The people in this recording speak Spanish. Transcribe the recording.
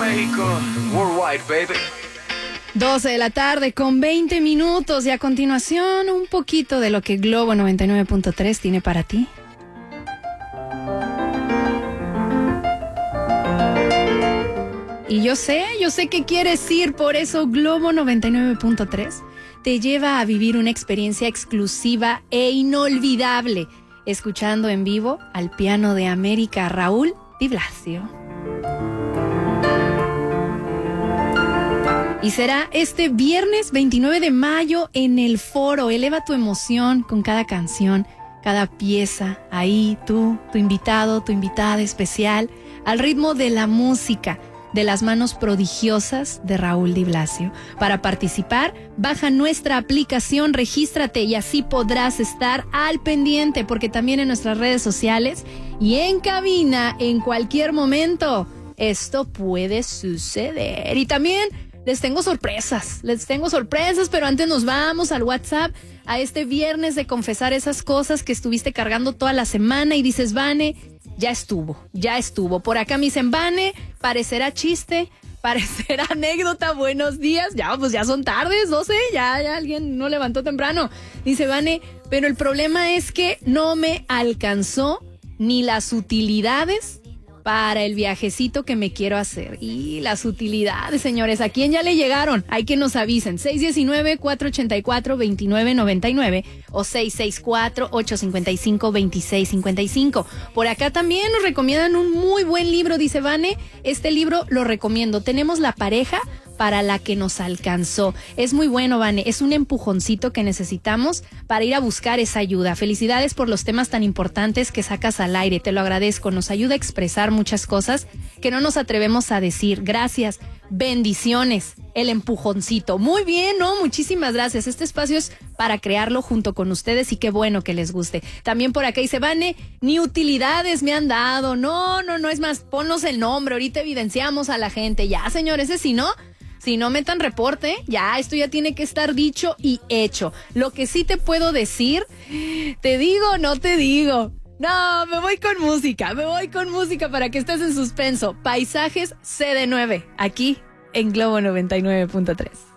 México, worldwide, baby. 12 de la tarde con 20 minutos y a continuación un poquito de lo que Globo 99.3 tiene para ti. Y yo sé qué quieres ir, por eso Globo 99.3 te lleva a vivir una experiencia exclusiva e inolvidable, escuchando en vivo al piano de América Raúl Di Blasio. Y será este viernes 29 de mayo en el Foro. Eleva tu emoción con cada canción, cada pieza. Ahí tú, tu invitado, tu invitada especial, al ritmo de la música, de las manos prodigiosas de Raúl Di Blasio. Para participar, baja nuestra aplicación, regístrate y así podrás estar al pendiente, porque también en nuestras redes sociales y en cabina, en cualquier momento, esto puede suceder. Y también les tengo sorpresas, pero antes nos vamos al WhatsApp a este viernes de confesar esas cosas que estuviste cargando toda la semana y dices, Vane, ya estuvo. Por acá me dicen, Vane, parecerá chiste, parecerá anécdota, buenos días. Ya son tardes, 12, ya alguien no levantó temprano. Dice, Vane, pero el problema es que no me alcanzó ni las utilidades para el viajecito que me quiero hacer. Y las utilidades, señores, ¿a quién ya le llegaron? Hay que nos avisen. 619-484-2999 o 664-855-2655. Por acá también nos recomiendan un muy buen libro, dice Vane. Este libro lo recomiendo. Tenemos la pareja para la que nos alcanzó. Es muy bueno, Vane. Es un empujoncito que necesitamos para ir a buscar esa ayuda. Felicidades por los temas tan importantes que sacas al aire. Te lo agradezco. Nos ayuda a expresar muchas cosas que no nos atrevemos a decir. Gracias. Bendiciones. El empujoncito. Muy bien, ¿no? Muchísimas gracias. Este espacio es para crearlo junto con ustedes y qué bueno que les guste. También por acá dice, Vane, ni utilidades me han dado. No. Es más, ponnos el nombre. Ahorita evidenciamos a la gente. Ya, señores, ese sí, ¿no? Si no metan reporte, ya, esto ya tiene que estar dicho y hecho. Lo que sí te puedo decir, ¿te digo o no te digo? No, me voy con música para que estés en suspenso. Paisajes CD9, aquí en Globo 99.3.